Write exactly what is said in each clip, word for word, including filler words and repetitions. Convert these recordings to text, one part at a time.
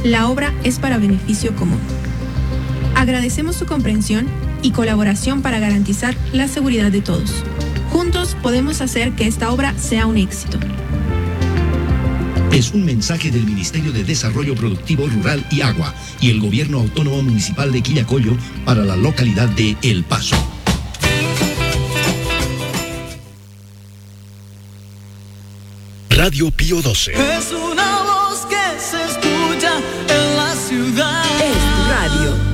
la obra es para beneficio común. Agradecemos su comprensión y colaboración para garantizar la seguridad de todos. Juntos podemos hacer que esta obra sea un éxito. Es un mensaje del Ministerio de Desarrollo Productivo Rural y Agua y el Gobierno Autónomo Municipal de Quillacollo para la localidad de El Paso. Radio Pío doce. Es una voz que se escucha en la ciudad. Es radio.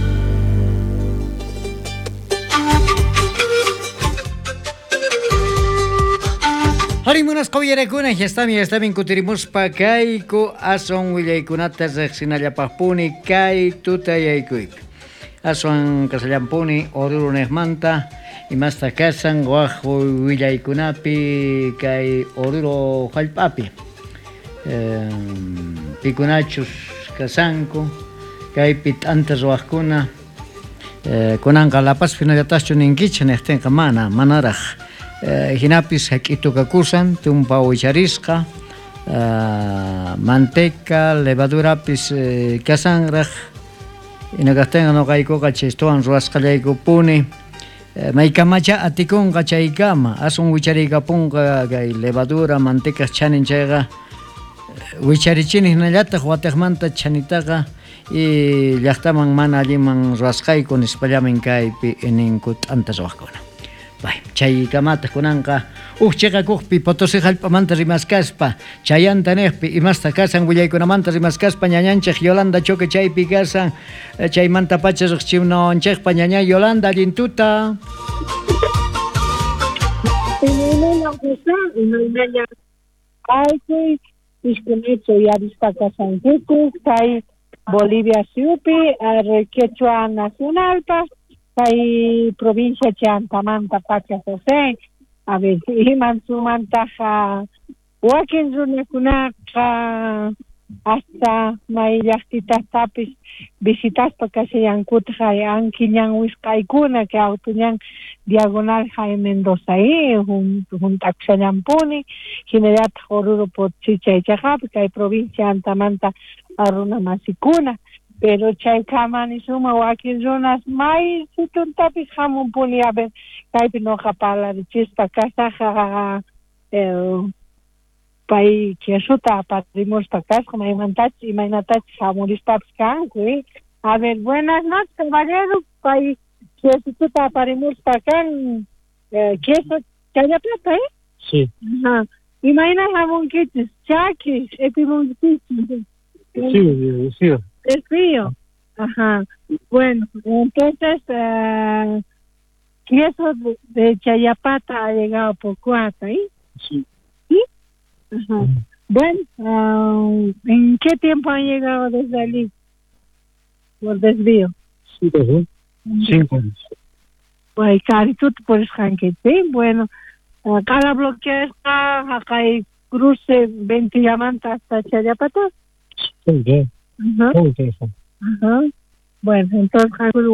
Harimunas koyerekuna yastami yastami kutirimuspa kayku aswan willaykunata riqsinallapaqpuni kay tutayaykuy. Aswan kasallampuni Oruro nismanta imasta kasan waq willaykunapi kay Oruro hallp'api. Eh, pikunachus kasanku kaypi t'anta ruwaqkuna eh, kunanqa lapas finallataschu ninkicha niqtinqa mana manaraq. Uh, hinapis hak'itukakusan tumpa wicharisqa uh, manteca levadurapis uh, kasanraq inakaqtinqa noqaykuqa chaystuwan ruwasqallaykupuni uh, maykamacha atikunqa chaykama aswan wichariykapunqa kay levadura manteca chaninchayqa uh, wicharichinik hinallataq watiqmanta chanitaqa y llaqtaman mana alliman ruwasqayku nispallamin kaypi ninku t'anta ruwaqkuna. Bay, chay kamata kunanqa uqchiqa kuqpi Potosí hallp'amanta rimaskaspa chayanta niqpi imasta kasan willaykunamanta rimaskaspa ñañanchik Yolanda Choque chaypi kasan chaymanta pacha riqchinawanchikpa ñaña Yolanda allintuta aykuy ishkunecho yarispa kasankiku kay Bolivia siupi Quechua Nacionalpa kay provincia Chantamanta Pacha José, a ver, iman sumantaja wakin runakunaqa hasta mayllaqtitatapis visitaspa kashayankuta ankiñan wisqaykuna que autoñan diagonal Jaime Mendoza ahí junto Xallampuni hinallataq Oruro Chichaychajapi kay provincia Antamanta aruna masikuna. Pero chaykamani suma wakin runas may situntapis hamunpuni a ver kaypi noqa parlarechispa kasaqa el pay quesuta aparimuspa kasqa maymantachi imaynatachi hamurispapas kanku a ver buenas noches caballero pay quesuta aparimuspa kan eh, queso chayapata eh sí ajá imayna hamunkichis chakis epimunkichis sí sí es frío. Ajá. Bueno, entonces, uh, queso de, de Chayapata ha llegado por Cuata, ¿eh? Sí. ¿Sí? Ajá. Mm. Bueno, uh, ¿en qué tiempo han llegado desde allí? Por desvío. Sí, pues, cinco años. Pues, cari, tú te puedes janque, ¿sí? Bueno, uh, cada bloque está, acá hay cruce veinte llamantas hasta Chayapata. Sí, sí. Ajá. Ajá. Bueno, entonces,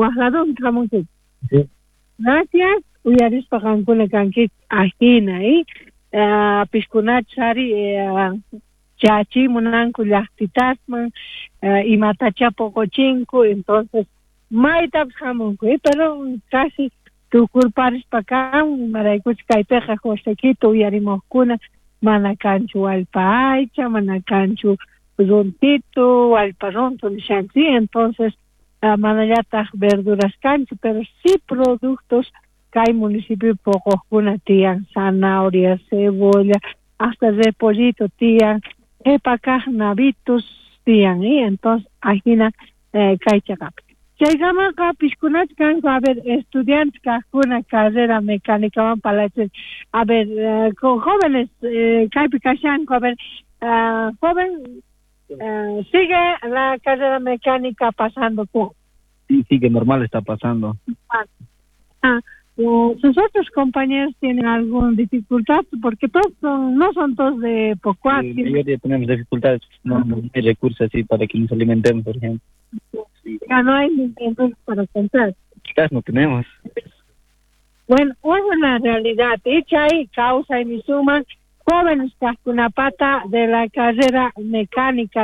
sí. Gracias. Uyaris pakankuna kankit ajina, ¿eh? Piskunat sari chachi munanku llaqtitasman y matachapo cochinku, entonces, maitab jamunku, ¿eh? Pero casi tu culparis pakan, maraykuch kaypeja josequito uyarimoscuna, manacanchu alpaicha, manacanchu rontito, alparronto, nishanti, entonces uh, manayataq verduras cancho, pero sí productos que hay municipio poco kuna tian, zanahoria, cebolla, hasta repollito tian, epacaj navitus tian, y entonces ajina eh, kaichakap. Chaygama piskunat kanko, a ver, estudiantes una carrera mecánica van para a ver, uh, con jóvenes, eh, kaipikashanko, a ver, uh, joven Uh, sigue la carrera mecánica pasando tú. Sí, sí, que normal está pasando. Ah, ah, uh, sus otros compañeros tienen alguna dificultad porque todos son, no son todos de Pocuat. Sí, mayoría tenemos dificultades, no, no hay recursos así para que nos alimentemos, por ejemplo. Sí. Ya no hay entonces para comprar. Quizás no tenemos. Bueno, es una realidad. Hecha ahí causa y mi suma jóvenes una pata de la carrera mecánica y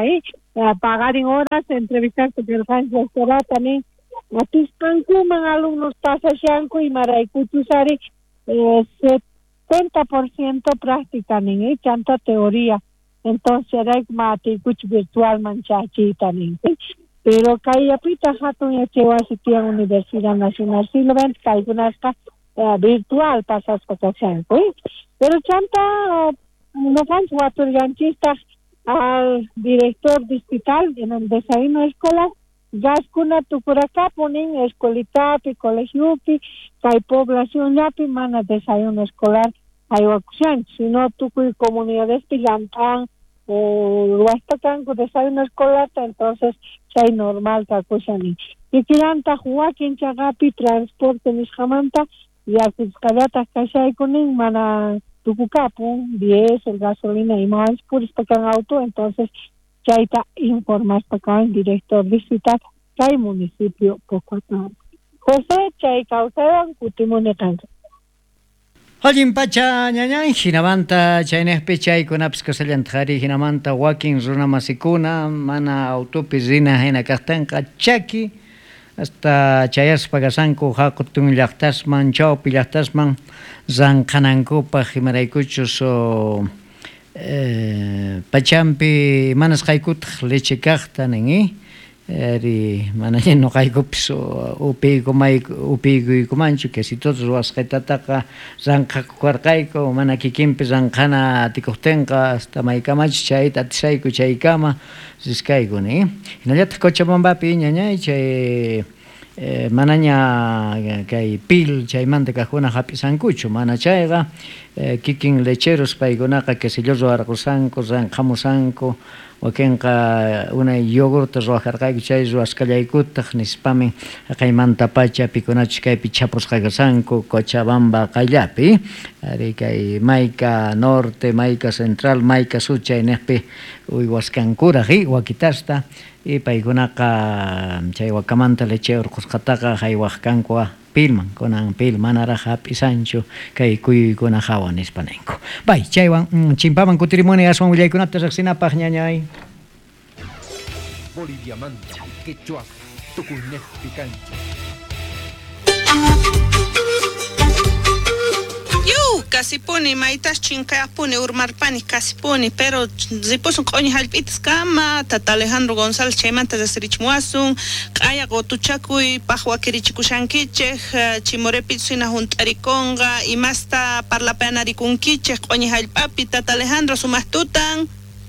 uh, pagar en horas, entrevistar con el restaurante también. Atispanku mga alumnos pasasyanku y maraykuchusari eh, setenta por ciento práctica nin, eh, chanta teoría. Entonces era mati kuch virtual manchachi también. Eh. Pero kaya pita hatun ya chewa sitian Universidad Nacional Silvent kay kunasta uh, virtual pasas pasasyanku. Eh. Pero chanta uh, no fan watur ganchista al director distrital en el desayuno escolar. Gaskuna tukuraka ponen escolitapi, colegiopi, hay población yapi, mana desayuno escolar, hay opción, si no tukuy comunidades pilantan, o huastacan con desayuno escolar, entonces hay normal kakusani. Y kilanta huakin chagapi, transporte nishamanta, y a fiscalata kashay kunin, mana tukukapu, diez, el gasolina y más, purispakan auto, entonces Chaita informas para el director distrital Chay municipio Pocotán. José Chay Causaban Cutimunetan. Alguien pacha ñañan hinamanta chaynespe chay kunaps kasallanthari hinamanta wakin runa masikuna mana autopizina hina kastanqa chaki hasta chayas pagasanku hakutun llaqtasman chawpi llaqtasman zanqanankupa himaraykuchus o Eh, pachampi manas qaykutaq leche kaqta ningi eri mana no qaykupis upi kumay upi kumanchu que si todos wasqaytataqa ranqakukarqayku mana kikinpi ranqana tikuqtinqa hasta maykamach chayta atisayku chaykama riskayku ni hinallataq Cochabambapi ñañay chay Eh, manaña kay pil chaymanta kajuna hapisankuchu mana chayqa eh, kikin lecheros paykunaqa que si yo ruwarqusanku ranqamusanku wakinqa unay yogurta ruwajarqayku chay ruwasqallaykutaq nispami qaymanta pacha pikunachus kaypi chapusqasanku Cochabamba qayllapi ari kay mayka norte mayka central mayka sur chay niqpi uywasqankuraq wakitasta y paykunaqa chay wakamanta leche urqusqataqa haywaqkanku pilman kunan pil manaraq hapisanchu kay kuykuna hawan nispaninku bay chaywan chimpaman kutirimuni aswan willaykunata riqsinapaq ñañay Boliviamanta quechua tukunejpi kancha Yo, casi pone, maitas chinca pone, urmarpani casi pone, pero ziposun coño halpitas kama, tata Alejandro González chaymanta de Serichmuasun, kaya gotuchakuy, pajwa kirichikushankiche, chimorepitsina juntarikonga, y masta parla penarikunkiche, coño halpapi, tata Alejandro sumastutan.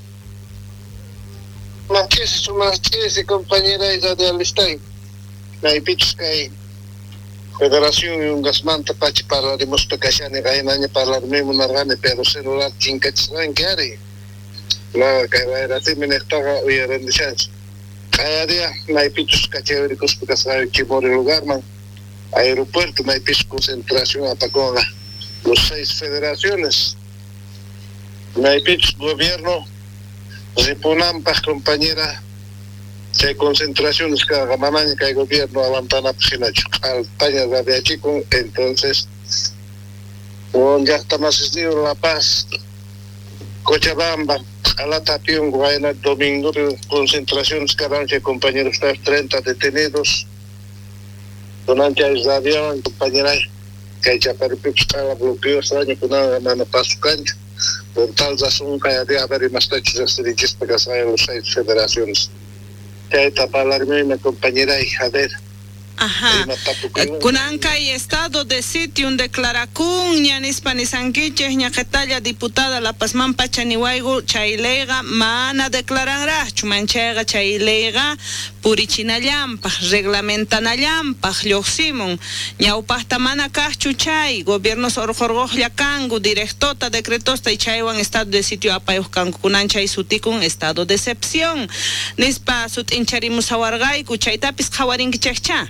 Manchesi sumastiesi, compañera Isa de Alistay, naipichkay. Federación y un gasmanta pachi para de mostacashane gainaña para mismo nargane pero celular chincachran que ari la que era timinestaga y rendichanch cada día hay pichos cachévericos porque sabe que por el lugar man aeropuerto hay pichos concentración a Paconga los seis federaciones hay pichos gobierno riponan pa compañera hay concentraciones cada mañana que hay gobierno avanzana al paña de chico entonces ya está más estido La Paz Cochabamba a la Tapión Guayana domingo concentraciones cada noche compañeros treinta detenidos donante hay avión compañera que hay chaparipos cada bloqueo extraño con una mano para su cancha por tal razón que hay de haber más techos de dirigir para que los seis federaciones que tapalarme una compañera hija de Ajá. Kunanka y estado de sitio un declaracún ñanis panisanquiche ñaquetalla diputada La Pazman Pachanihuaygu chailega mana declarará chumanchega chailega purichinallampa reglamentanallampa lloximon ñaupasta mana chuchay gobierno sorjorgoj yakangu directota decretosta y chaywan estado de sitio apayuskanku kunancha y sutikun estado de excepción nispa sut incharimus hawargayku chaytapis hawarinkichekcha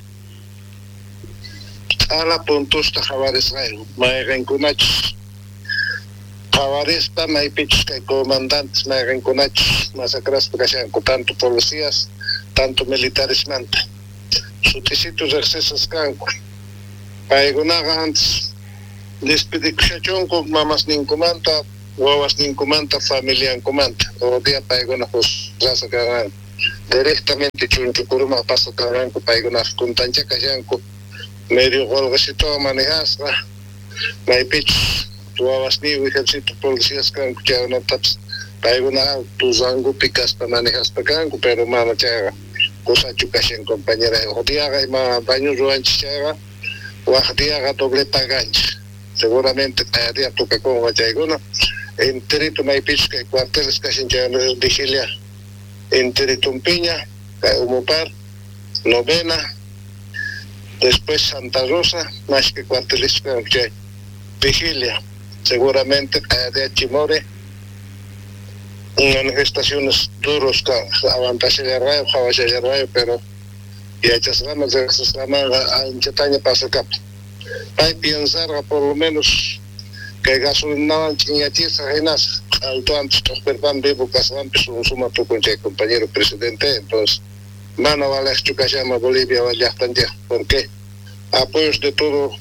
a la puntusta Javares Rayo, Maerenkunach, Javaresta, Maipich, que comandantes, Maerenkunach, masacras porque tanto policías, tanto militares manta. Suticitos de accesos canco. Paigunaga antes, despedicuchachón con mamas nincomanta, wawas ninkumanta familiankumanta o dia paiguna hus rasa karan directamente chunchukuruma pasa karan ku paiguna kuntancha kayanku medio golgasito manejasra naipich wawas ni ejército policías kan ku chana taps paiguna tuzangu pikas pa manejas pa kan ku pero mama chaga cosa chukashen compañera o dia ga ma baño ruanchi chaga wa dia ga doble paganch seguramente todavía toca con Guachaigona en Terito Maipich que cuarteles que se llaman vigilia en Terito Piña, Umopar, Novena, después Santa Rosa, más que cuarteles que vigilia, seguramente todavía Chimore, manifestaciones duros que avantaje de rayo, jabaje de rayo, pero y hechas ganas de esas ganas en Chetaña pasa cap. Hay pensar por lo menos que gasolina chiñatiza genas alto antes de perpan vivo casan pues un suma tu con compañero presidente entonces mano vale chuca llama Bolivia vale hasta ya porque apoyos de todo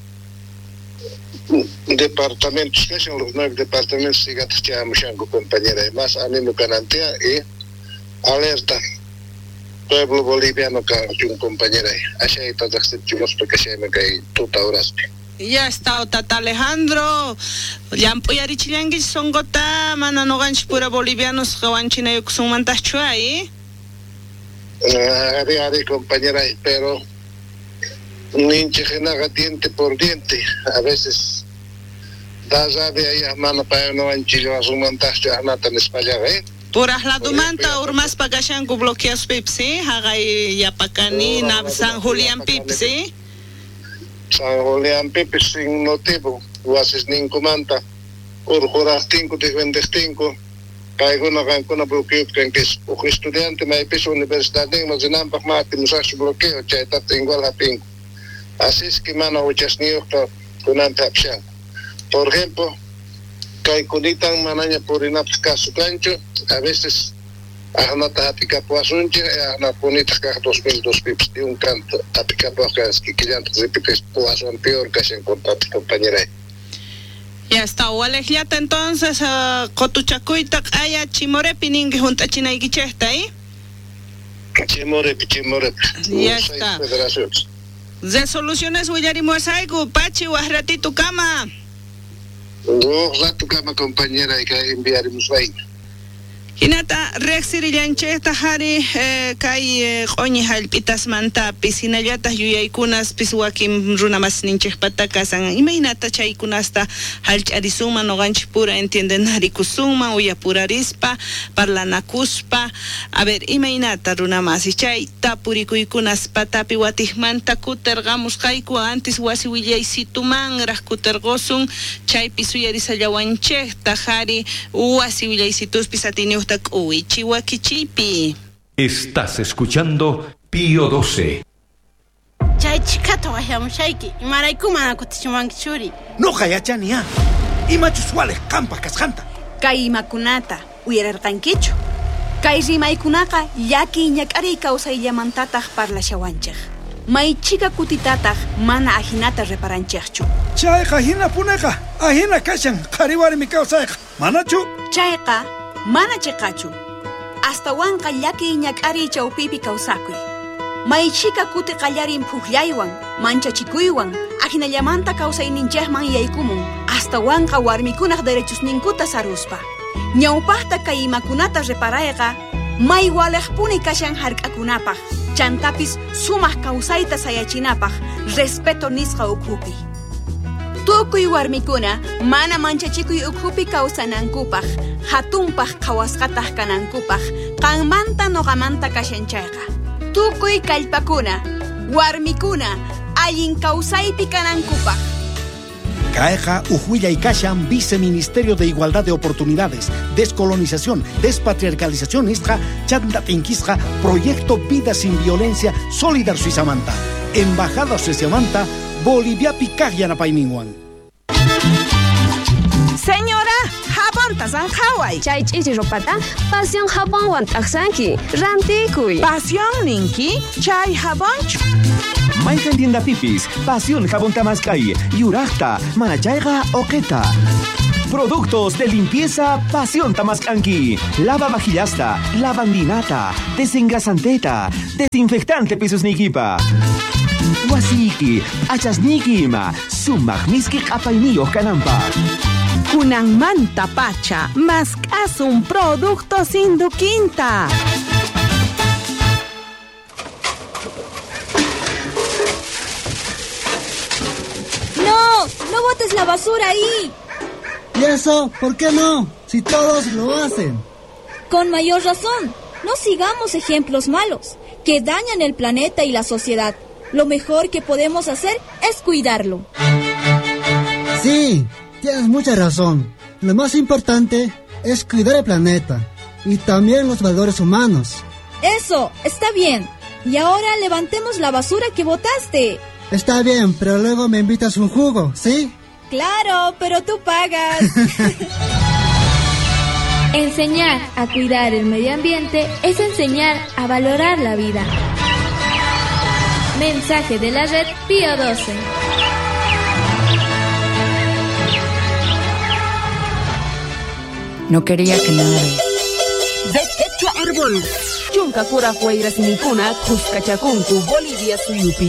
departamentos que son los nueve departamentos siga ya muchango compañera y más ánimo canantea y alerta pueblo boliviano que un compañero ahí así hay todas las chicos porque se me cae tuta horas. Ya está Tata Alejandro Yampo yari chilangi songota mana no ganch pura bolivianos kawanchina yuk sungmantas chuai Ari ari compañera pero ninche genaga diente por diente a veces da llave ahí a mano para no anchillo sungmantas chuai nata en España eh Puras la dumanta urmas pagashan ku bloqueas pipsi hagai yapakani na San Julián pipsi San Julián Pepe sin motivo, huases ninkumanta, urjuras cinco de veinticinco, caiguna cancuna bloqueo que es un estudiante me piso universidad en más de nampak mati musash bloqueo, chaita tengo a la pinco. Así es que mano ochas niños con antapshan. Por ejemplo, caicunitan manaña por inaps caso cancho, a veces Ahna tahatika puasunche, ahna punita kah dos mil dos pips de un canto, tapika puas que querían repetir puasun peor que se encontraba compañera. Ya está, Walejliata entonces, Cotuchacuita, Aya, Chimorepi, Ningue, junta China y Guichesta, ¿eh? Chimorepi, Chimorepi. Ya está. Resoluciones, Willari Mosaico, Pachi, Guajrati, tu cama. Oh, la tu cama, compañera, y que enviaremos ahí. Hinata rexirillanche tahari kai qoñi halpitas manta pisinallata yuyaykunas piswakim runamas ninchej patakasan imaynata chaykunasta halch'arisuma noqanchik pura entiendenarikusuma uyapurarispa parlanakuspa a ver imaynata runamasi chay tapurikuykunas patapi watijmanta kuterqamusqayku antes wasi willaysitumanraq kuterqosun chaypi suyarisallawanchej tahari wasi willaysituspi satiniuj Estás escuchando Pío doce. No hayachania. Imachusuales campa cascanta. Kai makunata uyararqankichu. Kai rimaykunaqa yaki ñak'ari kawsayllamantataq parlashawанchej. Maychika kutitataq mana ahinata reparanchejchu. Chayqa hina punaqa ahina kashan qariwarmi kawsayqa. Manachu? Chayqa mana chiqachu. Hasta wanqa llaki ñak'ari chawpipi kawsakuy. Maychika kuti qallarin phuqllaywan, manchachikuywan, ahinallamanta kawsayninchejman yaykumun. Hasta wanqa warmikunaq derechosninkuta saruspa. Ñawpaqta kay imakunata reparayqa, may walejpuni kashan hark'akunapaq. Chantapis sumaq kawsayta sayachinapaq, respeto nisqa ukhupi. Tukuy warmikuna mana manchachikuy ukhupi kawsanankupaq, hatunpaq qhawasqataq kanankupaq, qanmanta noqamanta kashanchayqa. Tukuy kallpakuna, warmikuna, allin kawsaypi kanankupaq. Caeja Ujuilla y Kashan, Viceministerio de Igualdad de Oportunidades, Descolonización, Despatriarcalización Istra, Chandatinquistra, Proyecto Vida Sin Violencia, Solidar Suizamanta, Embajada Suizamanta, Bolivia Picagana Paiminguan. Señora, jabón tazan Hawaii. Chay chichi ropata, pasión jabón wantaksanki, rantikuy. Pasión ninki, chay jabón. Maikan tienda pipis, pasión jabón tamaskai, yurachta, manachaiga oqueta. Productos de limpieza Pasión Tamascanqui. Lava vajillasta, lavandinata, desengrasanteta, desinfectante pisos niquipa. Wasiki, achasnikima, sumak miskik apainio canampa. Kunan manta pacha, mascas un producto sin duquinta. ¡No! ¡No botes la basura ahí! ¿Y eso? ¿Por qué no? Si todos lo hacen. Con mayor razón. No sigamos ejemplos malos que dañan el planeta y la sociedad. Lo mejor que podemos hacer es cuidarlo. Sí, tienes mucha razón. Lo más importante es cuidar el planeta y también los valores humanos. Eso, está bien. Y ahora levantemos la basura que botaste. Está bien, pero luego me invitas un jugo, ¿sí? Claro, pero tú pagas. Enseñar a cuidar el medio ambiente es enseñar a valorar la vida. Mensaje de la red Pío doce. No quería que nada. Derecho árbol. Chunka kura huayras nikuna, kuskachacunku, Bolivia suyupi.